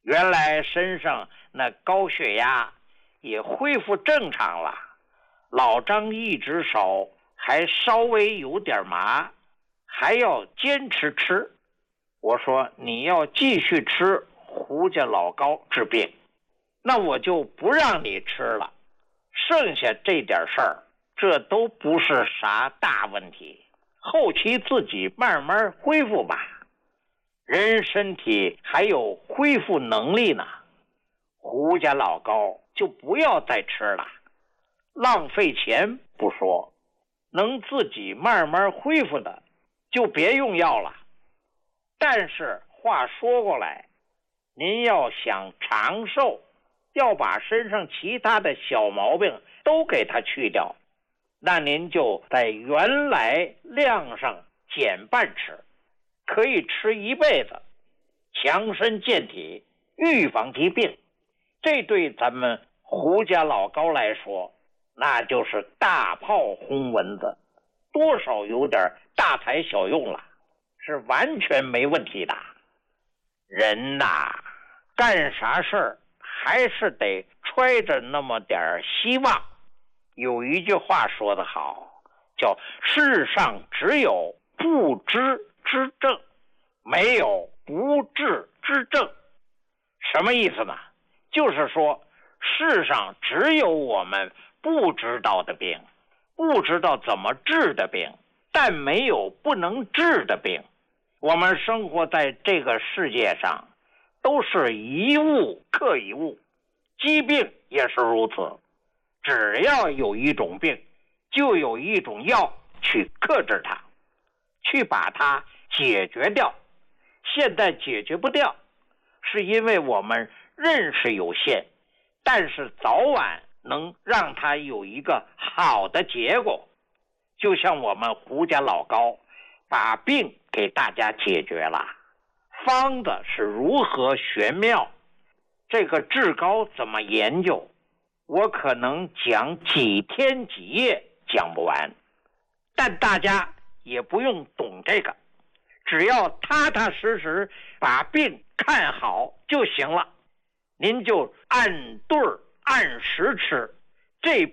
原来身上那高血压也恢复正常了，老张一只手还稍微有点麻，还要坚持吃。我说你要继续吃胡家老膏治病，那我就不让你吃了。剩下这点事儿，这都不是啥大问题，后期自己慢慢恢复吧。人身体还有恢复能力呢，胡家老膏就不要再吃了，浪费钱不说，能自己慢慢恢复的就别用药了。但是话说过来，您要想长寿，要把身上其他的小毛病都给它去掉，那您就在原来量上减半吃，可以吃一辈子，强身健体，预防疾病。这对咱们胡家老膏来说，那就是大炮轰蚊子，多少有点大材小用了，是完全没问题的。人呐，干啥事儿还是得揣着那么点希望。有一句话说得好，叫世上只有不知之症，没有不治之症。什么意思呢？就是说世上只有我们不知道的病，不知道怎么治的病，但没有不能治的病。我们生活在这个世界上，都是一物克一物，疾病也是如此。只要有一种病，就有一种药去克制它，去把它解决掉。现在解决不掉，是因为我们认识有限，但是早晚能让它有一个好的结果。就像我们胡家老膏把病给大家解决了，方子是如何玄妙，这个治膏怎么研究，我可能讲几天几夜讲不完，但大家也不用懂这个，只要踏踏实实把病看好就行了。您就按对儿按时吃，这